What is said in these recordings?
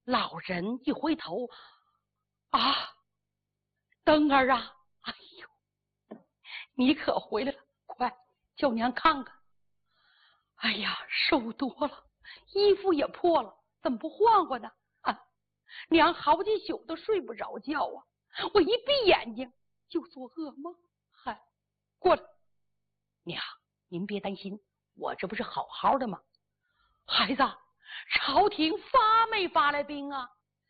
老人一回头，啊，灯儿啊，哎呦，你可回来了，快叫娘看看。哎呀，瘦多了，衣服也破了，怎么不换换呢？啊，娘好几宿都睡不着觉啊！我一闭眼睛就做噩梦。嗨，过来，娘，您别担心，我这不是好好的吗？孩子，朝廷发没发来兵啊？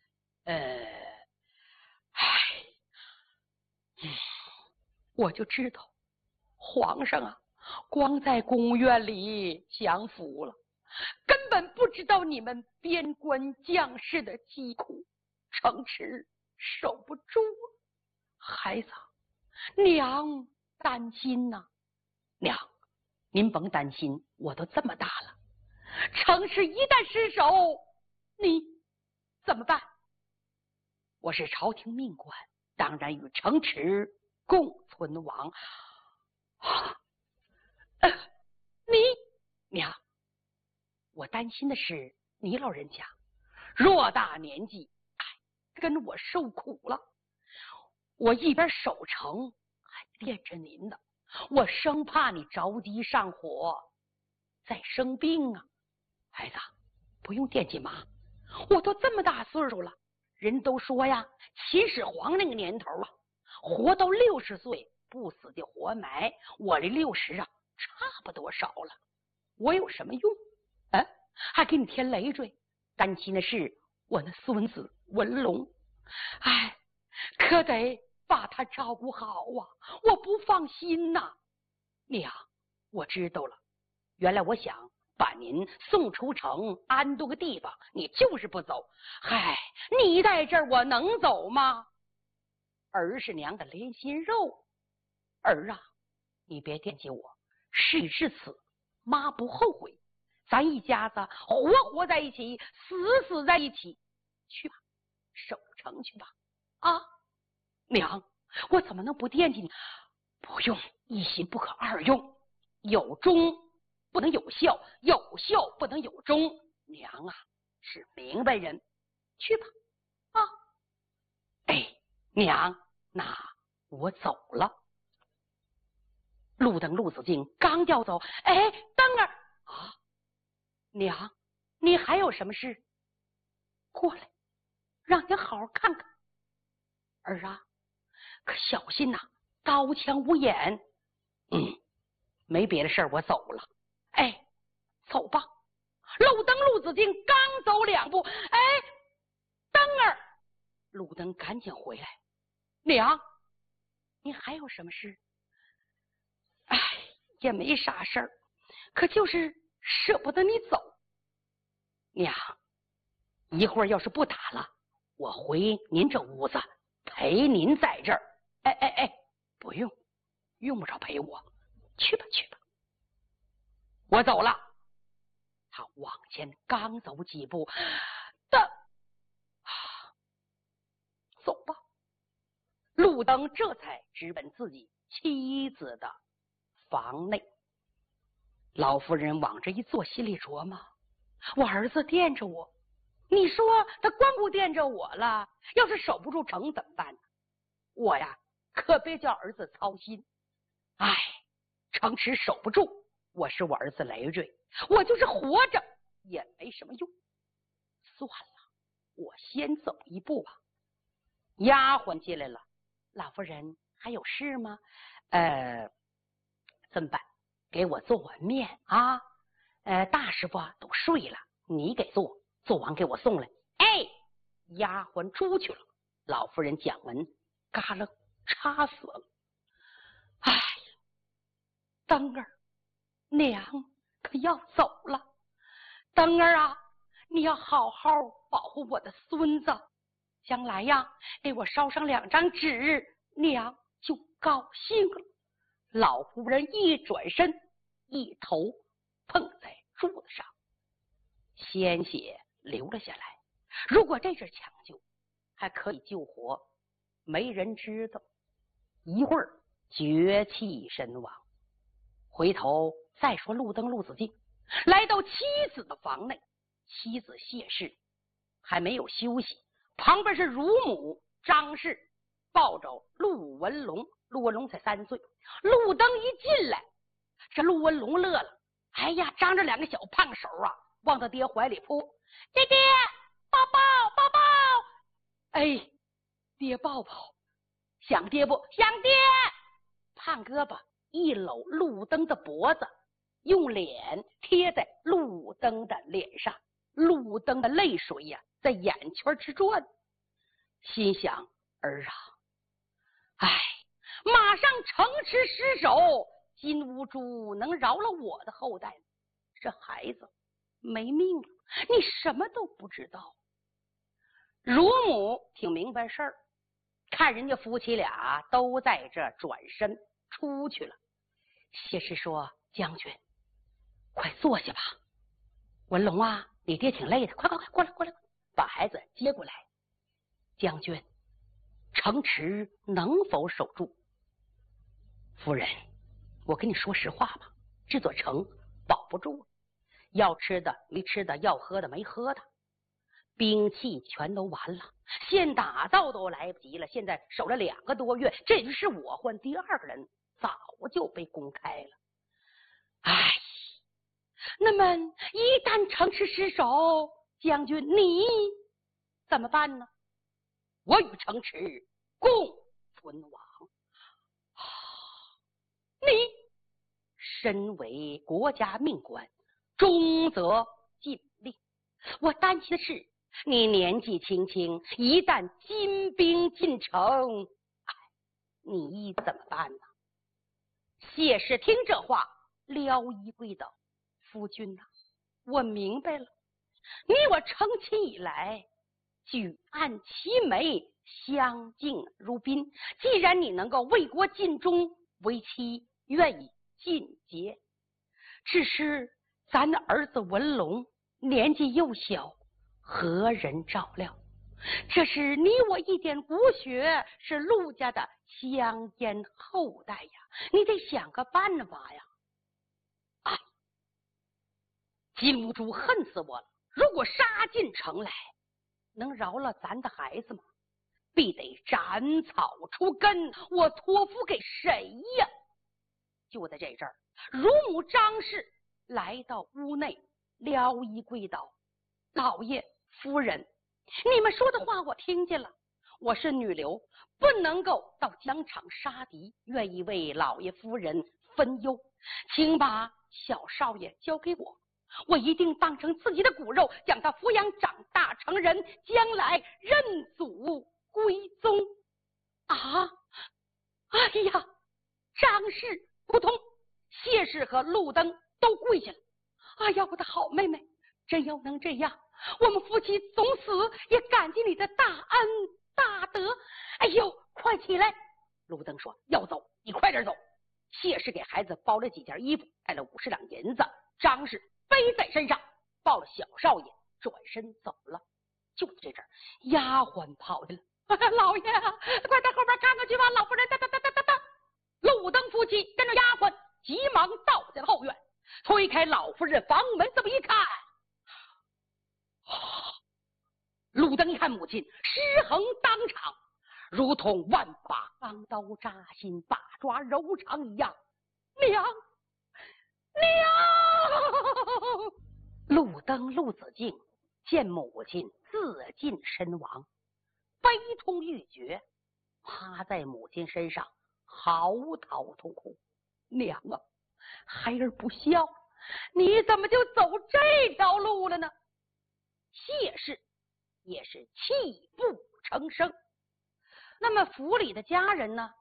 我就知道，皇上啊，光在宫院里享福了，根本不知道你们边关将士的疾苦，城池守不住啊！孩子，娘担心呐。娘，您甭担心，我都这么大了，城市一旦失守，你怎么办？我是朝廷命官，当然与城池共存亡。你娘，我担心的是你老人家偌大年纪，跟我受苦了。我一边守城还惦着您呢，我生怕你着急上火再生病啊。孩子，不用惦记妈，我都这么大岁数了，人都说呀，秦始皇那个年头啊，活到60岁不死就活埋，我这60啊，差不多少了，我有什么用？还给你添累赘。担心的是我那孙子文龙，哎，可得把他照顾好啊，我不放心呐。娘，我知道了，原来我想把您送出城，安顿个地方，你就是不走。嗨，你在这儿我能走吗？儿是娘的连心肉，儿啊，你别惦记我，事已至此，妈不后悔。咱一家子活在一起，死在一起，去吧，守城去吧。啊，娘，我怎么能不惦记你？不用，一心不可二用，有忠不能有孝，有孝不能有忠。娘啊，是明白人，去吧。啊，哎，娘，那我走了。路灯陆子敬刚要走，哎，灯儿啊！娘，你还有什么事？过来，让你好好看看。儿啊，可小心呐，刀枪无眼。没别的事儿，我走了。哎，走吧。路灯陆子敬刚走2步，哎，灯儿，路灯赶紧回来。娘，你还有什么事？哎，也没啥事儿，可就是舍不得你走。娘，一会儿要是不打了，我回您这屋子陪您在这儿。哎，不用，用不着陪我，去吧去吧，我走了。他往前刚走几步，走吧。路灯这才直奔自己妻子的房内。老夫人往这一坐，心里琢磨，我儿子惦着我，你说他光顾惦着我了，要是守不住城怎么办呢？我呀，可别叫儿子操心。哎，城池守不住，我是我儿子累赘，我就是活着也没什么用。算了，我先走一步吧。丫鬟进来了，老夫人还有事吗？这么办？给我做碗面啊！大师傅都睡了，你给做，做完给我送来。哎，丫鬟出去了，老夫人讲文嘎楞插死了。哎，灯儿，娘可要走了。灯儿啊，你要好好保护我的孙子，将来呀，给我烧上2张纸，娘就高兴了。老夫人一转身，一头碰在柱子上，鲜血流了下来。如果这是抢救，还可以救活，没人知道。一会儿绝气身亡。回头再说路灯陆子敬来到妻子的房内，妻子谢氏还没有休息，旁边是乳母张氏抱着陆文龙，陆文龙才3岁。陆登一进来，这陆文龙乐了，哎呀，张着2个小胖手啊，往他爹怀里扑，爹爹抱抱抱抱，哎，爹抱抱，想爹不想爹？胖胳膊一搂陆登的脖子，用脸贴在陆登的脸上，陆登的泪水呀，在眼圈之转，心想儿啊，哎，马上城池失守，金兀术能饶了我的后代，这孩子没命了，你什么都不知道。乳母挺明白事儿，看人家夫妻俩都在这转身出去了，谢氏说：“将军，快坐下吧。文龙啊，你爹挺累的，快过来，把孩子接过来。将军，城池能否守住？夫人，我跟你说实话吧，这座城保不住，要吃的没吃的，要喝的没喝的，兵器全都完了，现打造都来不及了。现在守了2个多月，这就是我换第2个人，早就被攻开了。哎，那么一旦城池失守，将军你怎么办呢？我与城池共存亡。你身为国家命官，忠则尽力。我担心的是你年纪轻轻，一旦金兵进城，你怎么办呢？谢氏听这话，撩衣跪倒：“夫君呐，我明白了。你我成亲以来，举案齐眉，相敬如宾。既然你能够为国尽忠，为妻愿意尽节。只是咱的儿子文龙年纪幼小，何人照料？这是你我一点骨血，是陆家的香烟后代呀，你得想个办法呀！哎，金兀术恨死我了！如果杀进城来，能饶了咱的孩子吗？必得斩草除根，我托付给谁呀？”就在这阵儿，乳母张氏来到屋内，撩衣跪倒：“老爷夫人，你们说的话我听见了，我是女流，不能够到疆场杀敌，愿意为老爷夫人分忧，请把小少爷交给我，我一定当成自己的骨肉，将他抚养长大成人，将来认祖归宗。”啊！哎呀，张氏扑通，谢氏和陆登都跪下了。哎呀，我的好妹妹，真要能这样，我们夫妻总死也感激你的大恩大德。哎呦，快起来！陆登说：“要走，你快点走。”谢氏给孩子包了几件衣服，带了50两银子，张氏背在身上，抱了小少爷，转身走了。就在这阵，丫鬟跑去了：“老爷，快到后边看看去吧！老夫人哒。”陆登夫妻跟着丫鬟急忙到在了后院，推开老夫人房门，这么一看，陆登一看母亲尸横当场，如同万把钢刀扎心，把抓柔肠一样。娘！陆登、陆子敬见母亲自尽身亡，悲痛欲绝，趴在母亲身上嚎啕痛哭：“娘啊，孩儿不孝，你怎么就走这条路了呢？”谢氏也是泣不成声。那么府里的家人呢？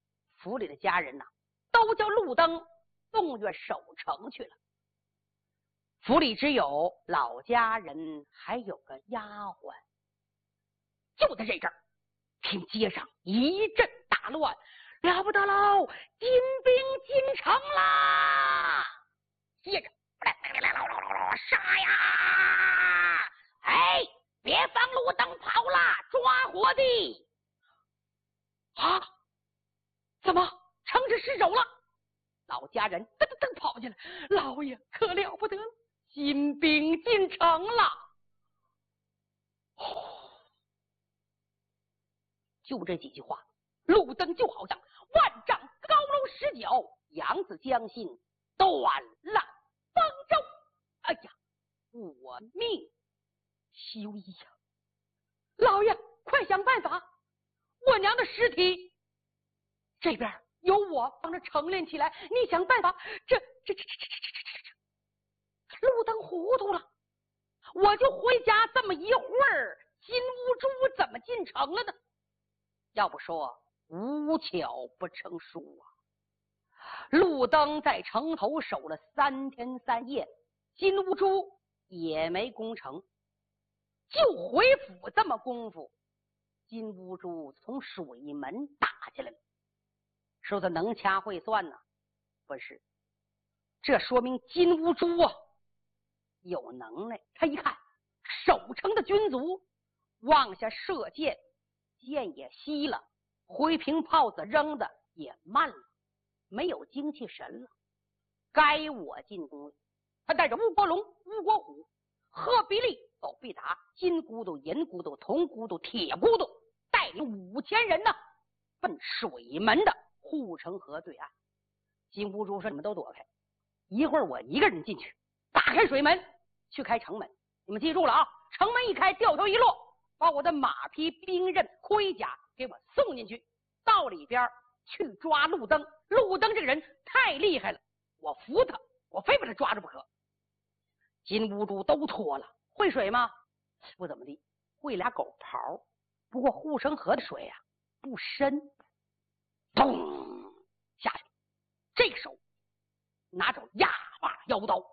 都叫陆登动员守城去了。府里只有老家人，还有个丫鬟。就在这阵儿，听街上一阵大乱，了不得喽！金兵进城啦！接着杀呀！哎，别放路灯跑啦，抓活的！啊，怎么城池失守了？老家人噔跑进来，老爷可了不得了，金兵进城了！ 就这几句话，路灯就好像万丈高楼石角，扬子江心，断浪方舟。哎呀，我命休矣呀！老爷，快想办法！我娘的尸体这边由我帮着承殓起来，你想办法。这路灯糊涂了，我就回家这么一会儿，金乌珠怎么进城了呢？要不说无巧不成书啊！路灯在城头守了3天3夜，金乌珠也没攻城，就回府这么功夫，金乌珠从水门打下来了。说他能掐会算呢？不是，这说明金乌珠啊有能耐。他一看守城的军卒往下射箭，箭也稀了，回瓶炮子扔的也慢了，没有精气神了，该我进攻了。他带着乌国龙、乌国虎、鹤比利、斗必达、金骨头、银骨头、铜骨头、铁骨头，带领5000人呢，奔水门的护城河对岸。金乌珠说：“你们都躲开，一会儿我一个人进去，打开水门去开城门。你们记住了啊！城门一开，掉头一落，把我的马匹、兵刃、盔甲给我送进去，到里边去抓路灯。路灯这个人太厉害了，我服他，我非把他抓着不可。”金乌珠都脱了，会水吗？不怎么地，会俩狗刨。不过护城河的水啊不深，咚下去。这个手拿着压把腰刀，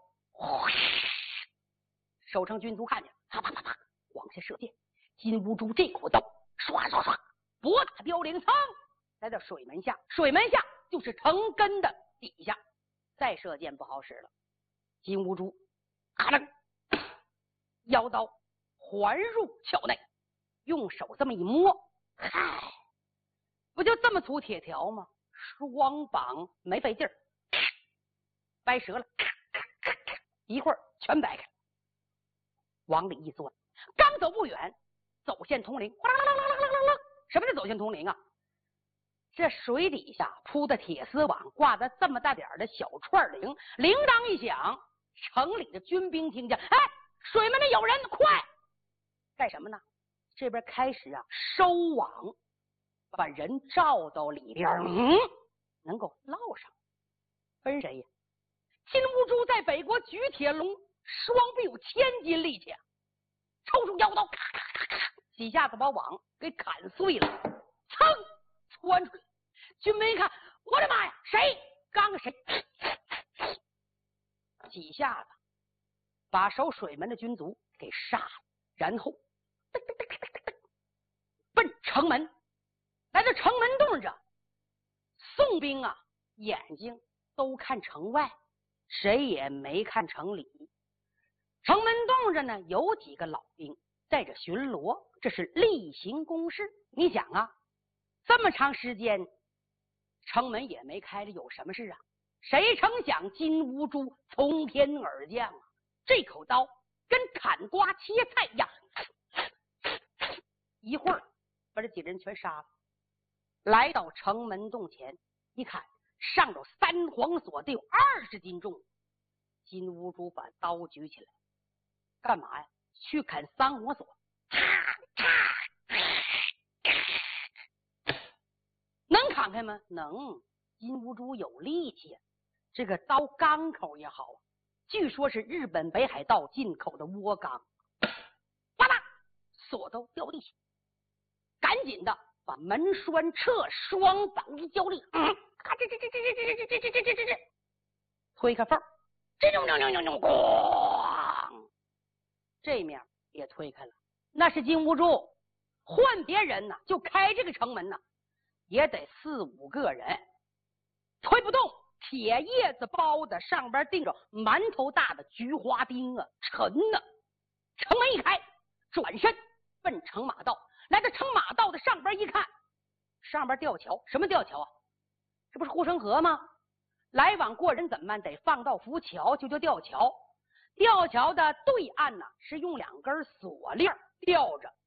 守城军卒看见，啪啪啪啪往下射箭。金乌珠这口刀刷刷刷，博大雕领苍来到水门下，水门下就是城根的底下，再射箭不好使了。金乌珠咔楞，腰刀环入鞘内，用手这么一摸，嗨，不就这么粗铁条吗？双绑没费劲儿，掰折了，一会儿全掰开，往里一钻，刚走不远，走线通灵，哗啦啦啦啦啦啦啦！什么叫走线通灵啊？这水底下铺的铁丝网，挂的这么大点的小串铃，铃铛一响，城里的军兵听见，哎，水门里有人，快！干什么呢？这边开始啊收网，把人罩到里边，能够捞上。分谁呀？金乌珠在北国举铁龙，双臂有1000斤力气啊！抽出腰刀，咔咔咔咔，几下子把网给砍碎了，噌窜出来。军民一看，我的妈呀，谁刚谁？几下子把守水门的军卒给杀了，然后奔城门。来到城门洞这，宋兵啊眼睛都看城外，谁也没看城里。城门洞着呢有几个老兵在这巡逻，这是例行公事。你想啊，这么长时间城门也没开着，有什么事啊？谁成想金乌珠从天而降啊，这口刀跟砍瓜切菜一样，一会儿把这几人全杀了。来到城门洞前一看，上头3黄锁得有20斤重。金乌珠把刀举起来，干嘛呀？去砍3黄锁。能砍开吗？能。金乌珠有力气啊，这个刀钢口也好啊，据说是日本北海道进口的倭钢。吧嗒，锁都掉地下，赶紧的把门栓撤，双膀一交力，咔这推开缝，咣，这面也推开了。那是金乌珠，换别人呢，就开这个城门呢，也得4、5个人，推不动。铁叶子包的，上边钉着馒头大的菊花钉啊，沉呢。城门一开，转身奔城马道。来到城马道的上边一看，上边吊桥。什么吊桥啊？这不是护城河吗？来往过人怎么办？得放到浮桥，就叫吊桥。吊桥的对岸呢，是用2根锁链吊着